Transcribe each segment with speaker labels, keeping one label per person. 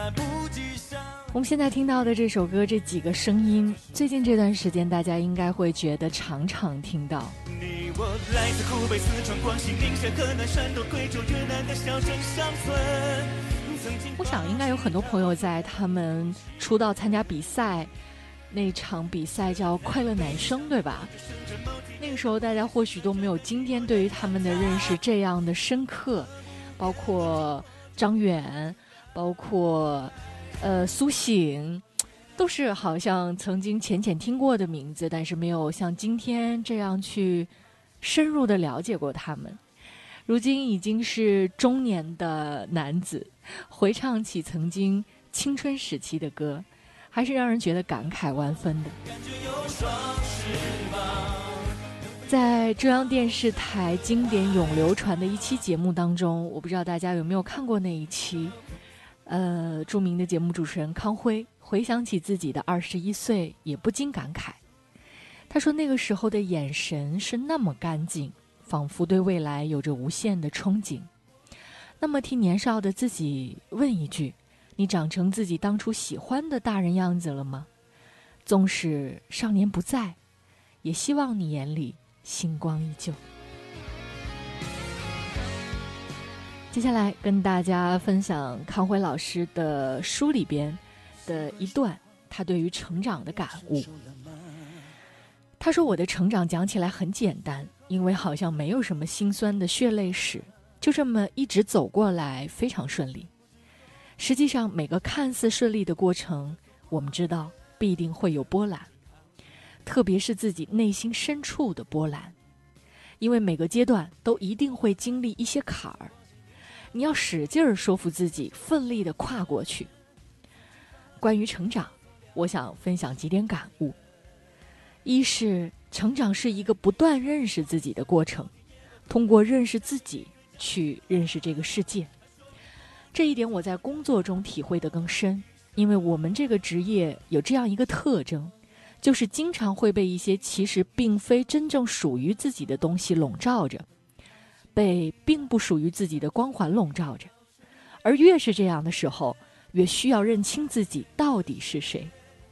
Speaker 1: 我们现在听到的这首歌，这几个声音，最近这段时间大家应该会觉得常常听到。
Speaker 2: 你我来自湖北、四川、广西、宁夏、河南、山东、贵州、云南的小镇乡村。
Speaker 1: 我想应该有很多朋友在他们出道参加比赛，那场比赛叫快乐男声，对吧？那个时候大家或许都没有今天对于他们的认识这样的深刻，包括张远，包括苏醒，都是好像曾经浅浅听过的名字，但是没有像今天这样去深入的了解过他们。如今已经是中年的男子，回唱起曾经青春时期的歌，还是让人觉得感慨万分的。在中央电视台经典永流传的一期节目当中，我不知道大家有没有看过那一期，著名的节目主持人康辉回想起自己的21岁，也不禁感慨。他说那个时候的眼神是那么干净，仿佛对未来有着无限的憧憬。那么替年少的自己问一句，你长成自己当初喜欢的大人样子了吗？纵使少年不在，也希望你眼里星光依旧。接下来跟大家分享康辉老师的书里边的一段他对于成长的感悟。他说，我的成长讲起来很简单，因为好像没有什么辛酸的血泪史，就这么一直走过来非常顺利。实际上每个看似顺利的过程，我们知道必定会有波澜，特别是自己内心深处的波澜，因为每个阶段都一定会经历一些坎儿，你要使劲儿说服自己，奋力地跨过去。关于成长，我想分享几点感悟。一是成长是一个不断认识自己的过程，通过认识自己去认识这个世界。这一点我在工作中体会得更深，因为我们这个职业有这样一个特征，就是经常会被一些其实并非真正属于自己的东西笼罩着，被并不属于自己的光环笼罩着。而越是这样的时候，越需要认清自己到底是谁。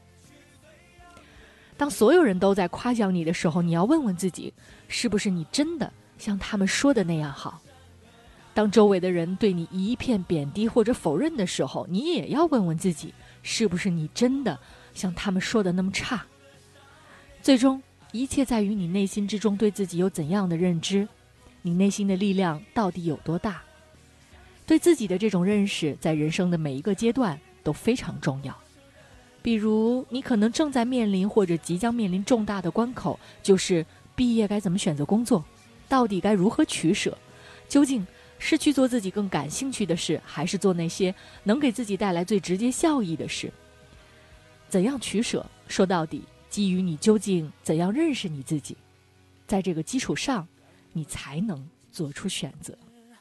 Speaker 1: 当所有人都在夸奖你的时候，你要问问自己，是不是你真的像他们说的那样好？当周围的人对你一片贬低或者否认的时候，你也要问问自己，是不是你真的像他们说的那么差？最终，一切在于你内心之中对自己有怎样的认知，你内心的力量到底有多大？对自己的这种认识，在人生的每一个阶段都非常重要。比如你可能正在面临或者即将面临重大的关口，就是毕业该怎么选择工作，到底该如何取舍，究竟是去做自己更感兴趣的事，还是做那些能给自己带来最直接效益的事？怎样取舍，说到底基于你究竟怎样认识你自己，在这个基础上你才能做出选择。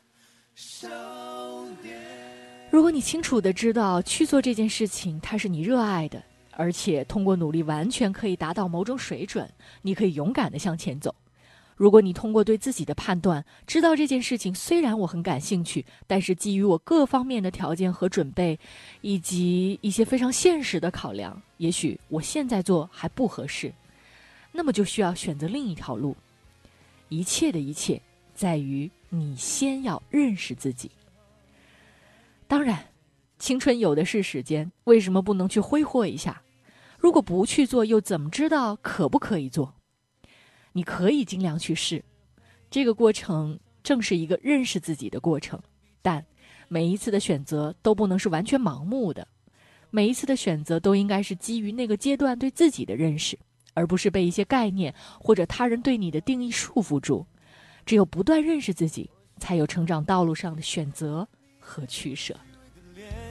Speaker 1: 如果你清楚地知道去做这件事情它是你热爱的，而且通过努力完全可以达到某种水准，你可以勇敢地向前走。如果你通过对自己的判断知道这件事情虽然我很感兴趣，但是基于我各方面的条件和准备，以及一些非常现实的考量，也许我现在做还不合适，那么就需要选择另一条路。一切的一切在于你先要认识自己。当然，青春有的是时间，为什么不能去挥霍一下？如果不去做，又怎么知道可不可以做？你可以尽量去试，这个过程正是一个认识自己的过程，但每一次的选择都不能是完全盲目的，每一次的选择都应该是基于那个阶段对自己的认识，而不是被一些概念或者他人对你的定义束缚住。只有不断认识自己，才有成长道路上的选择和取舍。